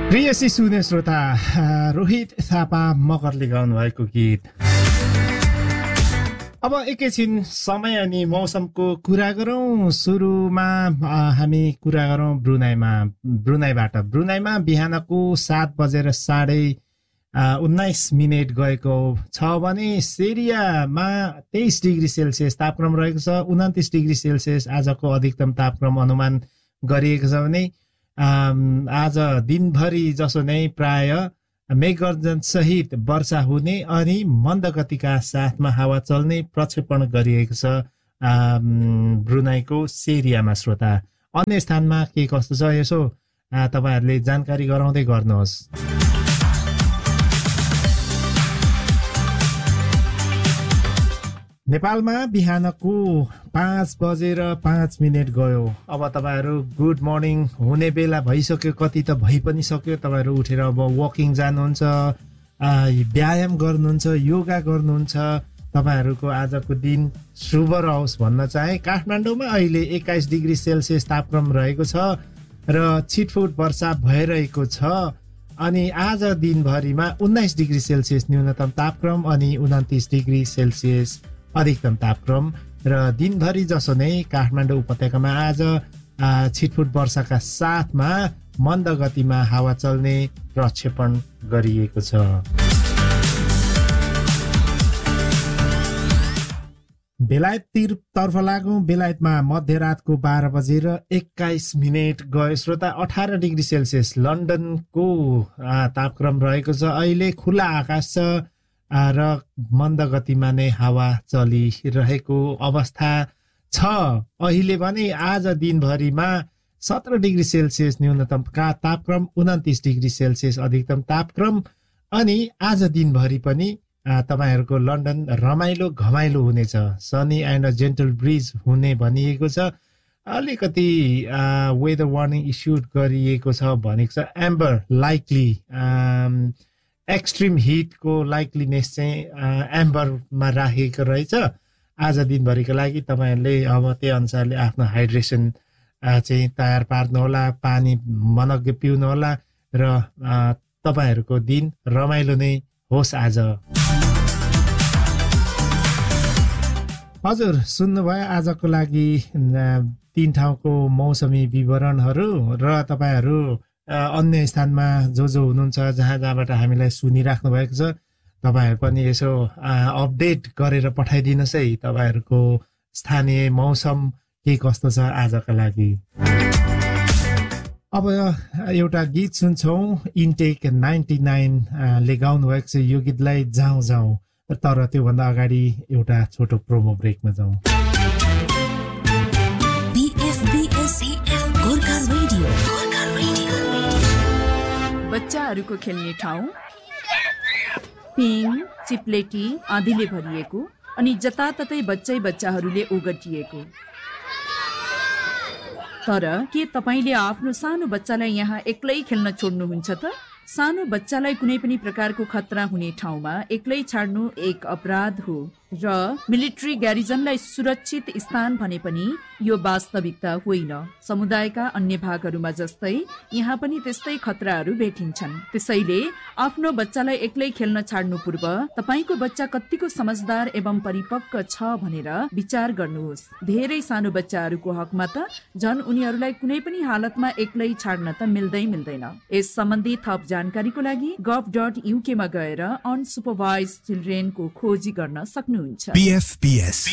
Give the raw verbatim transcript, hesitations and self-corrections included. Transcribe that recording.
प्रिय सुने श्रोता, रोहित थापा मगरले गाउनु भएको गीत। अब एकैछिन समय अनि मौसमको कुरा गरौँ। सुरुमा हामी कुरा गरौँ ब्रुनाईमा ब्रुनाईबाट ब्रुनाईमा बिहानको सात बजेर साढे उन्नाइस मिनट गएको छ भने सेरियामा तेइस डिग्री सेल्सियस तापक्रम रहेको छ। उन्तिस डिग्री सेल्सियस आजको अधिकतम तापक्रम अनुमान गरिएको छ भने आज दिनभरि जसो नै प्राय मेघगर्जन सहित वर्षा हुने अनि मन्द गतिका साथमा हावा चल्ने प्रक्षेपण गरिएको छ ब्रुनाईको सेरियामा। श्रोता, अन्य स्थानमा के कस्तो छ यसो तपाईहरुले जानकारी गराउँदै गर्नुहोस्। नेपालमा बिहानको पाँच बजेर पाँच मिनट गयो। अब तपाईहरु गुड मर्निङ हुने बेला भइसक्यो, कति त भइ पनि सक्यो। तपाईहरु उठेर अब वकिङ जानुहुन्छ, व्यायाम गर्नुहुन्छ, योगा गर्नुहुन्छ। तपाईहरुको आजको दिन शुभ रहोस् भन्न चाहे। काठमाडौँमा अहिले एक्काइस डिग्री सेल्सियस तापक्रम रहेको छ र छिटफुट वर्षा भइरहेको छ। अनि आज दिनभरिमा उन्नाइस डिग्री सेल्सियस न्यूनतम तापक्रम अनि उन्तिस डिग्री सेल्सियस अधिकतम तापक्रम र दिनभरि जसो नै काठमाडौँ उपत्यकामा आज छिटफुट वर्षाका साथमा मन्द गतिमा हावा चल्ने प्रक्षेपण गरिएको छ। बेलायततिर तर्फ लागौं। बेलायतमा मध्यरातको बाह्र बजेर एक्काइस मिनट गयो। श्रोता, अठार डिग्री सेल्सियस लन्डनको तापक्रम रहेको छ। अहिले खुला आकाश छ र मन्द गतिमा नै हावा चलिरहेको अवस्था छ। अहिले भने आज दिनभरिमा सत्र डिग्री सेल्सियस न्यूनतम का तापक्रम, उन्तिस डिग्री सेल्सियस अधिकतम तापक्रम। अनि आज दिनभरि पनि तपाईहरुको लन्डन रमाइलो घमाइलो हुनेछ। Sunny and a gentle bridge हुने भनिएको छ। अलिकति वेदर वार्निङ इस्युड गरिएको छ भनेको छ। एम्बर लाइकली एक्सट्रिम हिटको लाइकलिनेस चाहिँ एम्बरमा राखेको रहेछ आज दिनभरिको लागि। तपाईहरुले अब त्यही अनुसारले आफ्नो हाइड्रेसन चाहिँ तयार पार्नुहोला, पानी मनग्गे पिउनुहोला र तपाईहरुको दिन रमाइलो नै होस् आज। हजुर, सुन्नुभयो आजको लागि तीन ठाउँको मौसमी विवरणहरू र तपाईहरु अन्य स्थानमा जो जो हुनुहुन्छ, जहाँ जहाँबाट हामीलाई सुनिराख्नु भएको छ, तपाईहरु पनि यसो अपडेट गरेर पठाइदिनुहोस् है तपाईहरुको स्थानीय मौसम के कस्तो छ आजका लागि। अब एउटा गीत सुन्छौं। इन्टेक नाइन्टी नाइन ले गाउनु भएको छ यो गीतलाई जाउँ जाउँ। तर त्योभन्दा अगाडि एउटा छोटो प्रोमो ब्रेकमा जाउँ। बच्चाहरूको खेल्ने ठाउँ, पिङ चिप्लेटी आँधीले भरिएको अनि जताततै बच्चै बच्चाहरूले ओगटिएको। तर के तपाईले आफ्नो सानो बच्चालाई यहाँ एक्लै खेल्न छोड्नुहुन्छ त? सानो बच्चालाई कुनै पनि प्रकारको खतरा हुने ठाउँमा एक्लै छाड्नु एक अपराध हो र मिलिट्री ग्यारिजनलाई सुरक्षित स्थान भने पनि यो वास्तविकता होइन। समुदायका अन्य भागहरूमा जस्तै यहाँ पनि त्यस्तै खतराहरू भेटिन्छन्। त्यसैले आफ्नो बच्चालाई एक्लै खेल्न छाड्नु पूर्व तपाईको बच्चा कतिको समझदार एवं परिपक्व छ भनेर विचार गर्नुहोस्। धेरै सानो बच्चाहरूको हकमा त झन् उनीहरूलाई कुनै पनि हालतमा एक्लै छाड्न त मिल्दै मिल्दैन। यस सम्बन्धी थप जानकारीको लागि गभ डट युके मा गएर अनसुपरभाइज्ड चिल्ड्रेनको खोजी गर्न सक्नुहुन्छ। P F P S